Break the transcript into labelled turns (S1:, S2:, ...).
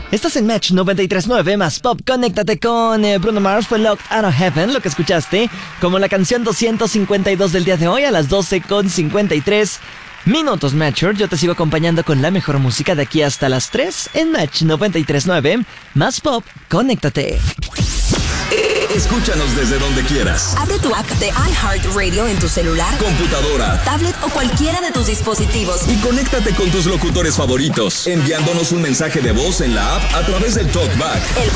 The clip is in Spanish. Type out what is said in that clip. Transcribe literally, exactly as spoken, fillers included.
S1: Estás en Match noventa y tres punto nueve más Pop. Conéctate con eh, Bruno Mars. Fue Locked Out of Heaven, lo que escuchaste como la canción doscientos cincuenta y dos del día de hoy a las doce con cincuenta y tres minutos. Matcher, yo te sigo acompañando con la mejor música de aquí hasta las tres en Match noventa y tres punto nueve más Pop. Conéctate.
S2: Escúchanos desde donde quieras.
S3: Abre tu app de iHeartRadio en tu celular,
S2: computadora,
S3: tablet o cualquiera de tus dispositivos.
S2: Y conéctate con tus locutores favoritos, enviándonos un mensaje de voz en la app a través del TalkBack.
S3: El